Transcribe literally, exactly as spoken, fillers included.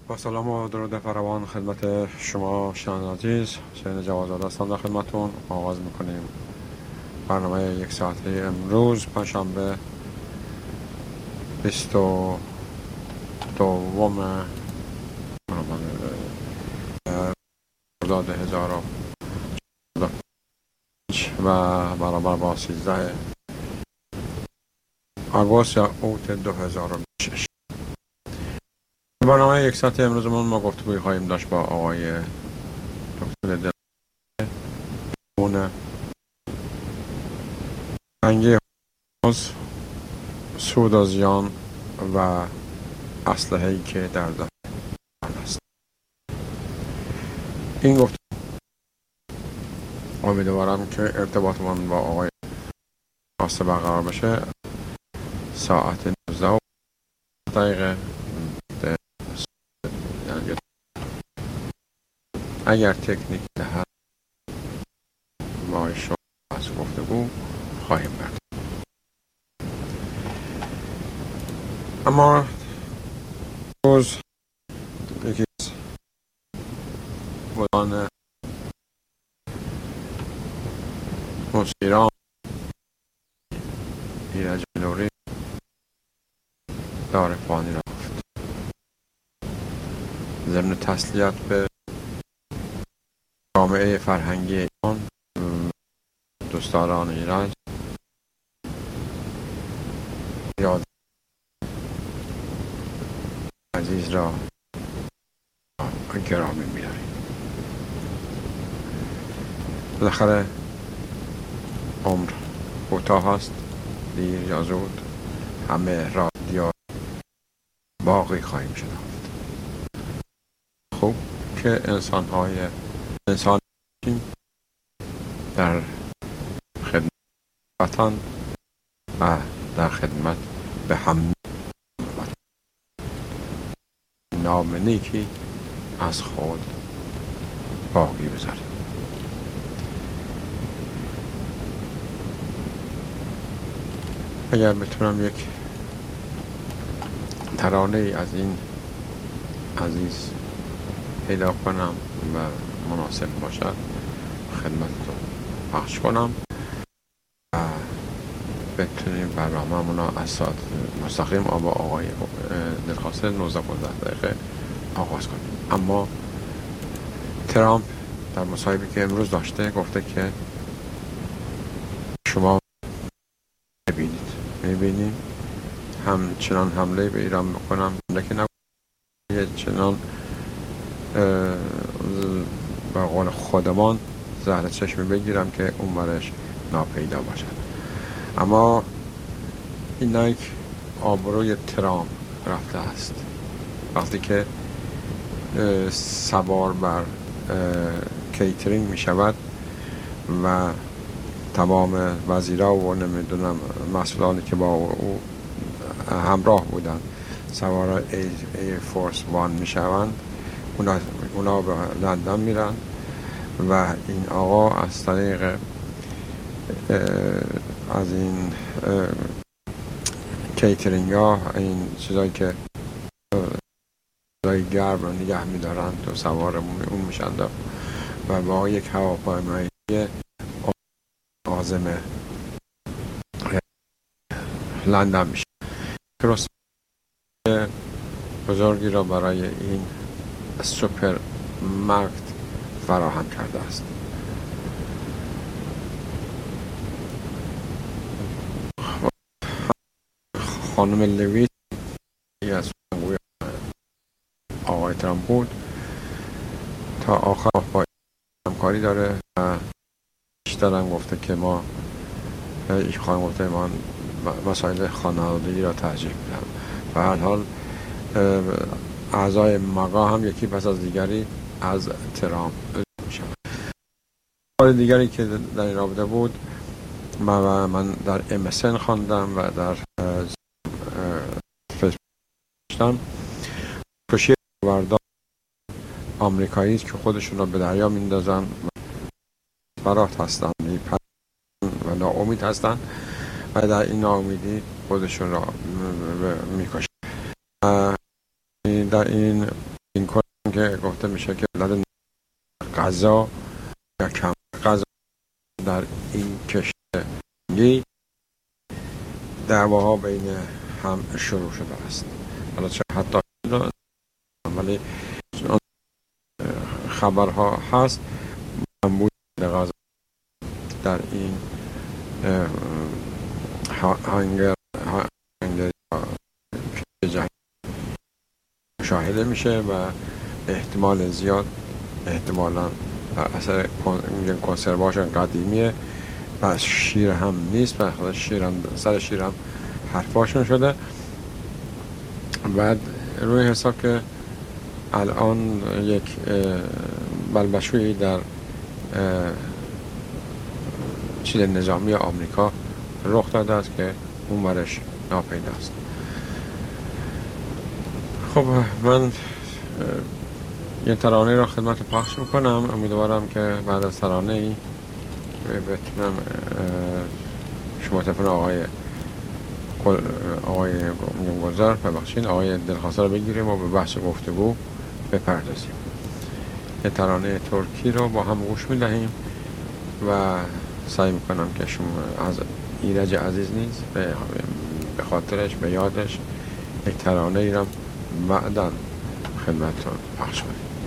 با سلام و درود فراوان خدمت شما شنوندگان عزیز. حسین جوادزاده هستم در خدمتتون. آغاز میکنیم برنامه یک ساعته امروز پنجشنبه بیست و دوم مرداد هزار و و برابر با سیزده آگوست یا اوت دو هزار و شش. برنامه یک ساعت امروزمون ما گفتگوی خواهیم داشت با آقای دکتر دلمون انگی سود و زیان و اسلحه‌ای که در دست است. این گفت امیدوارم که ارتباطمان با آقای واسه برقرار بشه. ساعت نوزده و دقیقه اگر تکنیک دهد با شما از گفتگو خواهیم برد. اما روز یکی از بودان موسیقیران ایرج نوری دار فانی رفت. ضمن تسلیت به جامعه فرهنگی ایران، دوستداران ایرج، یاد عزیز را گرامی می‌داریم. بالاخره عمر کوتاه است، دیر یا زود همه را دیار باقی خواهیم شناخت. خوب که انسان‌های انسان در خدمت وطن و در خدمت به هم نام نیکی از خود باقی بذاریم. اگر بتونم یک ترانه از این عزیز پیدا کنم و مناسب باشد خدمتتون پخش کنم و بتونیم برنامه‌مون را از ساعت مستقیم با آقای دلخواسته نوزده دقیقه آغاز کنیم. اما ترامپ در مصاحبه‌ای که امروز داشته گفته که شما می‌بینید می‌بینید همچنان حمله به ایران میکنم لکه نگوید چنان به قول خودمان زهر چشمی بگیرم که اون برش ناپیدا باشد. اما اینک آبروی ترامپ رفته است وقتی که سوار بر کیترینگ می شود و تمام وزیرا و نمیدونم مسئولانی که با او همراه بودن سوار ایر فورس وان می شوند، اونا, اونا به لندن میرن و این آقا از طریق از این کیترینگ ها، این چیزایی که چیزایی گرم نگه میدارن تو سوار اون میشن و با یک هواپیمایی عازم لندن میشه. درست بزرگی را برای این سوپر مارکت فراهم کرده است. خانم لویت از آقای ترامپ بود تا آخر با همکاری داره و بیشتر هم گفته که ما این خانم گفته ما مسائل خانوادگی را ترجیح میدم و هر حال اعضای مگا هم یکی پس از دیگری از ترامپ میشن. حال دیگری که در این رابطه بود من, من در ام اس ان خواندم و در فیسبوک داشتم. کشی وردان آمریکایی است که خودشون را به دریا میندازن و فرات هستن و ناامید هستن و در این ناامیدی خودشون را میکشن. در این این کنم که گفته میشه که در غذا یا کم غذا در این کشتی دعواها بین هم شروع شده است. حالا چه حتی ولی خبرها هست منبوع غذا در این هنگر هنگر جهانی مشاهده میشه و احتمال زیاد احتمالا اثر کنسرواشن قدیمیه و شیر هم نیست و خود شیر هم سر شیر هم حرفاشون شده. بعد روی حساب که الان یک بلبشویی در چیل نظامی آمریکا رخ داده است که اون برش ناپیدا است. خب من یه ترانه را خدمت پخش میکنم، امیدوارم که بعد از ترانه ای بتونم شما تفن آقای آقای گلزار ببخشید آقای دلخواسته رو بگیریم و به بحث گفتگو بپردازیم. یه ترانه ترکی رو با هم گوش میدهیم و سعی میکنم که شما از ایرج عزیز نیز به خاطرش به یادش یک ترانه ای رو بعداً خدمتتون پخش کنیم.